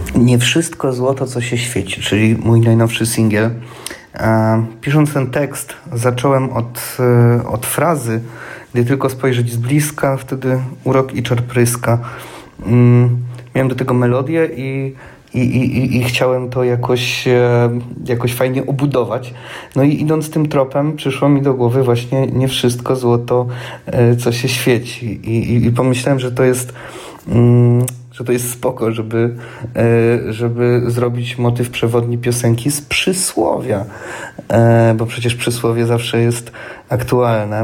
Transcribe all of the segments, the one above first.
Nie wszystko złoto, co się świeci, czyli mój najnowszy singiel. Pisząc ten tekst, zacząłem od frazy, gdy tylko spojrzeć z bliska, wtedy urok i czar pryska. Miałem do tego melodię i chciałem to jakoś fajnie obudować. No i idąc tym tropem, przyszło mi do głowy właśnie nie wszystko złoto, co się świeci. I pomyślałem, że to jest spoko, żeby zrobić motyw przewodni piosenki z przysłowia, bo przecież przysłowie zawsze jest aktualne.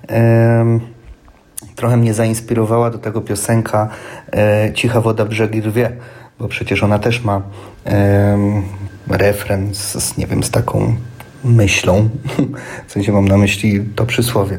Trochę mnie zainspirowała do tego piosenka Cicha woda brzegi rwie, bo przecież ona też ma refren z taką myślą, w sensie mam na myśli to przysłowie.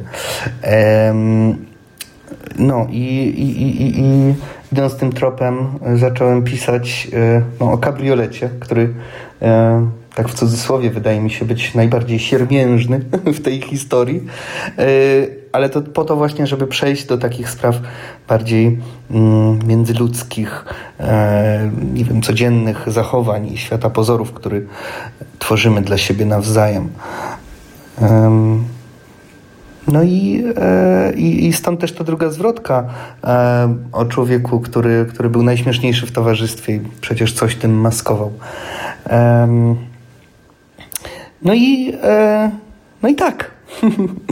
No i idąc tym tropem zacząłem pisać o kabriolecie, który tak w cudzysłowie wydaje mi się być najbardziej siermiężny w tej historii, ale to po to właśnie, żeby przejść do takich spraw bardziej międzyludzkich, nie wiem, codziennych zachowań i świata pozorów, który tworzymy dla siebie nawzajem. No i stąd też ta druga zwrotka o człowieku, który był najśmieszniejszy w towarzystwie i przecież coś tym maskował. No i tak.